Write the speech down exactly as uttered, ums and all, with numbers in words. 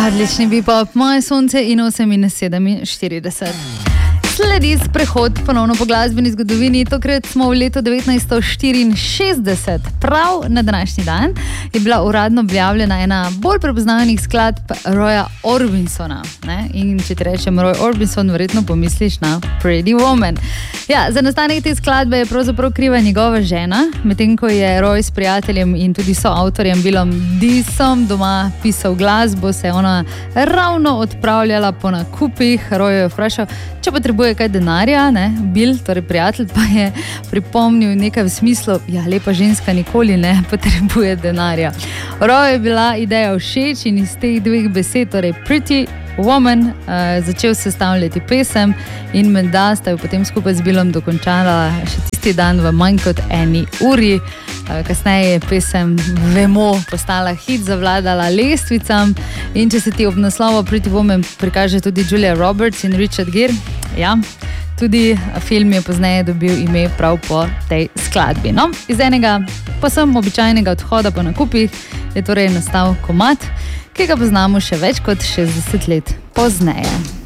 Odlični bebop, moje sonce in osem in sedeminštirideset. Sledi sprehod ponovno po glasbeni zgodovini, tokrat smo v letu devetnajststo štiriinšestdeset. Prav na današnji dan je bila uradno objavljena ena bolj prepoznavnih skladb Roya Orbinsona. Ne? In če ti rečem Roy Orbison, verjetno pomisliš na Pretty Woman. Ja, za nastanek te skladbe je pravzaprav kriva njegova žena, medtem ko je Roy s prijateljem in tudi soavtorjem Billom Deesom doma pisal glasbo, se je ona ravno odpravljala po nakupih. Roy je vprašal, če potrebuje kaj denarja, ne? Bill, torej prijatelj, pa je pripomnil nekaj v smislu, ja, lepa ženska nikoli ne potrebuje denarja. Roy je bila ideja všeč in iz teh dveh besed, torej Pretty Woman, uh, začel sestavljati pesem in menda sta jo potem skupaj z Billom dokončala še tisti dan v manj kot eni uri. Uh, kasneje je pesem, vemo, postala hit, zavladala lestvicam in če se ti ob naslovu Pretty Woman prikaže tudi Julia Roberts in Richard Gere, ja, tudi film je pozneje dobil ime prav po tej skladbi. No, iz enega posem običajnega odhoda po nakupih je torej nastal komad, ki ga poznamo še več kot šestdeset let pozneje.